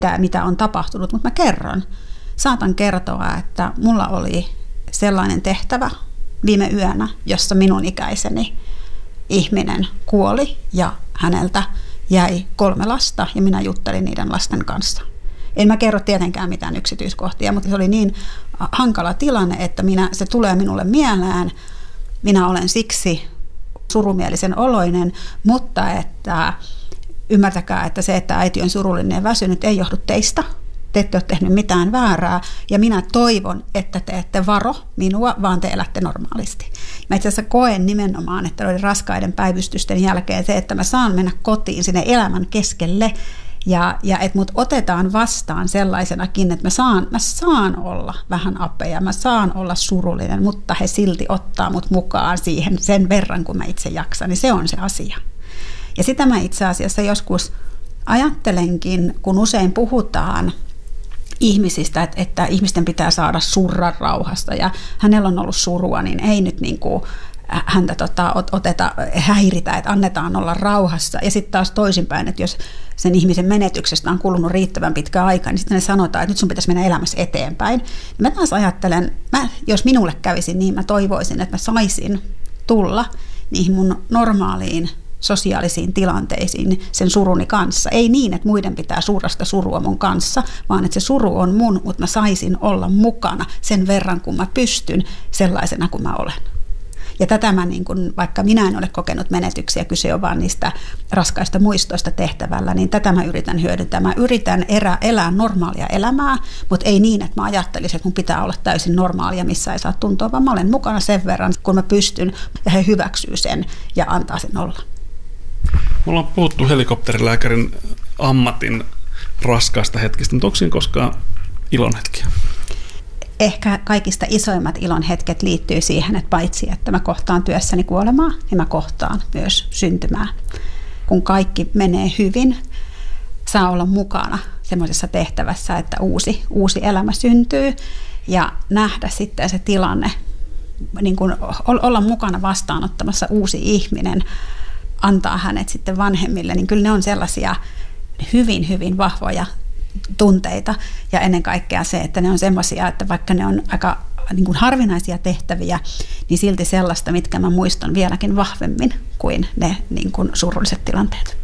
mitä on tapahtunut, mutta mä saatan kertoa, että mulla oli sellainen tehtävä viime yönä, jossa minun ikäiseni ihminen kuoli ja häneltä jäi 3 lasta ja minä juttelin niiden lasten kanssa. En mä kerro tietenkään mitään yksityiskohtia, mutta se oli niin hankala tilanne, että se tulee minulle mieleen. Minä olen siksi surumielisen oloinen, mutta että ymmärtäkää, että se, että äiti on surullinen ja väsynyt, ei johdu teistä. Te ette ole tehnyt mitään väärää ja minä toivon, että te ette varo minua, vaan te elätte normaalisti. Mä itse asiassa koen nimenomaan, että oli raskaiden päivystysten jälkeen se, että mä saan mennä kotiin sinne elämän keskelle ja että mut otetaan vastaan sellaisenakin, että mä saan olla vähän apea, mä saan olla surullinen, mutta he silti ottaa mut mukaan siihen sen verran, kun mä itse jaksan, niin se on se asia. Ja sitä mä itse asiassa joskus ajattelenkin, kun usein puhutaan ihmisistä, että ihmisten pitää saada surra rauhassa ja hänellä on ollut surua, niin ei nyt niin kuin häntä häiritä, että annetaan olla rauhassa. Ja sitten taas toisinpäin, että jos sen ihmisen menetyksestä on kulunut riittävän pitkä aika, niin sitten ne sanotaan, että nyt sun pitäisi mennä elämässä eteenpäin. Mä taas ajattelen, jos minulle kävisi niin, mä toivoisin, että mä saisin tulla niihin mun normaaliin sosiaalisiin tilanteisiin sen suruni kanssa. Ei niin, että muiden pitää surrasta surua mun kanssa, vaan että se suru on mun, mutta mä saisin olla mukana sen verran, kun mä pystyn sellaisena kuin mä olen. Ja tätä mä, vaikka minä en ole kokenut menetyksiä, kyse on vaan niistä raskaista muistoista tehtävällä, niin tätä mä yritän hyödyntää. Mä yritän elää normaalia elämää, mutta ei niin, että mä ajattelisin, että mun pitää olla täysin normaalia, missä ei saa tuntua, vaan mä olen mukana sen verran, kun mä pystyn, ja he hyväksyy sen ja antaa sen olla. Mulla on puhuttu helikopterilääkärin ammatin raskaasta hetkistä, mutta onko siinä koskaan ilonhetkiä? Ehkä kaikista isoimmat ilon hetket liittyy siihen, että paitsi että mä kohtaan työssäni kuolemaa, niin mä kohtaan myös syntymää. Kun kaikki menee hyvin, saa olla mukana semmoisessa tehtävässä, että uusi elämä syntyy ja nähdä sitten se tilanne, niin kuin olla mukana vastaanottamassa uusi ihminen, antaa hänet sitten vanhemmille, niin kyllä ne on sellaisia hyvin, hyvin vahvoja tunteita ja ennen kaikkea se, että ne on semmoisia, että vaikka ne on aika niin kuin harvinaisia tehtäviä, niin silti sellaista, mitkä mä muistan vieläkin vahvemmin kuin ne niin kuin surulliset tilanteet.